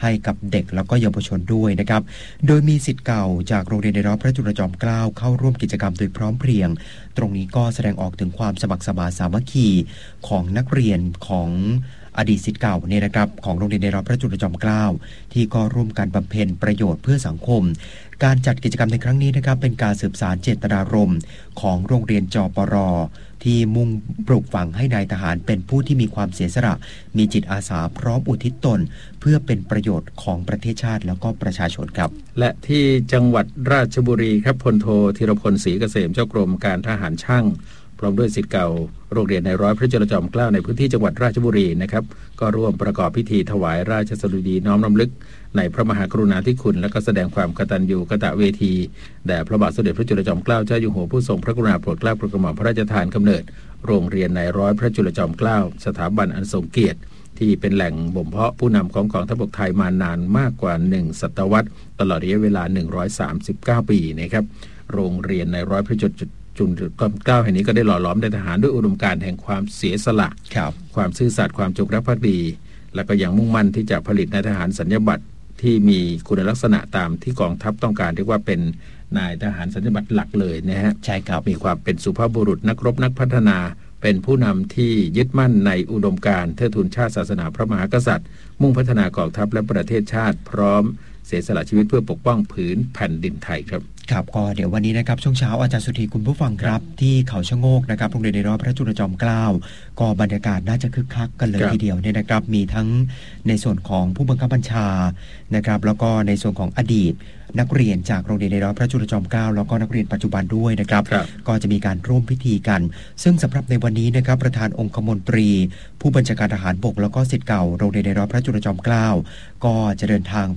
ให้กับเด็กแล้วก็เยาวชนด้วยนะครับโดยมีศิษย์เก่าจากโรงเรียนในร้อยพระจุลจอมเกล้าเข้าร่วมกิจกรรมโดยพร้อมเพรียงตรงนี้ก็แสดงออกถึงความสมัครสมานสามัคคีของนักเรียนของอดีตศิษย์เก่าเนี่ยนะครับของโรงเรียนในร้อยพระจุลจอมเกล้าที่ก็ร่วมกันบำเพ็ญประโยชน์เพื่อสังคมการจัดกิจกรรมในครั้งนี้นะครับเป็นการสืบสานเจตนารมณ์ของโรงเรียนจปร.ที่มุ่งปลูกฝังให้นายทหารเป็นผู้ที่มีความเสียสละมีจิตอาสาพร้อมอุทิศตนเพื่อเป็นประโยชน์ของประเทศชาติแล้วก็ประชาชนครับและที่จังหวัดราชบุรีครับพลโทธีรพลศรีเกษมเจ้ากรมการทหารช่างพร้อมด้วยศิษย์เก่าโรงเรียนในร้อยพระจุลจอมเกล้าในพื้นที่จังหวัดราชบุรีนะครับก็ร่วมประกอบพิธีถวายราชสดุดีน้อมรำลึกในพระมหากรุณาธิคุณและก็แสดงความกตัญญูกตเวทีแด่พระบาทสมเด็จพระจุลจอมเกล้าเจ้าอยู่หัวผู้ทรงพระกรุณาโปรดเกล้าโปรดกระหม่อมพระราชทานกำเนิดโรงเรียนในร้อยพระจุลจอมเกล้าสถาบันอันทรงเกียรติที่เป็นแหล่งบ่มเพาะผู้นำของกองทัพบกไทยมานานมากกว่า1ศตวรรษตลอดระยะเวลา139ปีนะครับโรงเรียนในร้อยพระจุลจอมเกล้าแห่งนี้ก็ได้หล่อหลอมนายทหารด้วยอุดมการณ์แห่งความเสียสละความซื่อสัตย์ความจงรักภักดีและก็ยังมุ่งมั่นที่จะผลิตนายทหารสัญญาบัตรที่มีคุณลักษณะตามที่กองทัพต้องการเรียกว่าเป็นนายทหารสัญญาบัตรหลักเลยนะฮะใช่ครับมีความเป็นสุภาพบุรุษนักรบนักพัฒนาเป็นผู้นำที่ยึดมั่นในอุดมการณ์เทิดทูนชาติศาสนาพระมหากษัตริย์มุ่งพัฒนากองทัพและประเทศชาติพร้อมเสียสละชีวิตเพื่อปกป้องผืนแผ่นดินไทยครับครับก็เดี๋ยววันนี้นะครับช่วงเช้าอาจารย์สุธีคุณผู้ฟังครับที่เขาชะโงกนะครับโรงเรียนในร้อยพระจุลจอมเกล้าก็บรรยากาศน่าจะคึกคักกันเลยทีเดียวเนี่ยนะครับมีทั้งในส่วนของผู้บังคับบัญชานะครับแล้วก็ในส่วนของอดีตนักเรียนจากโรงเรียนในร้อยพระจุลจอมเกล้าแล้วก็นักเรียนปัจจุบันด้วยนะครับก็จะมีการร่วมพิธีกันซึ่งสำหรับในวันนี้นะครับประธานองคมนตรีผู้บัญชาการทหารบกแล้วก็ศิษย์เก่าโรงเรียนในร้อยพระจุลจอมเกล้าก็จะเดินทาง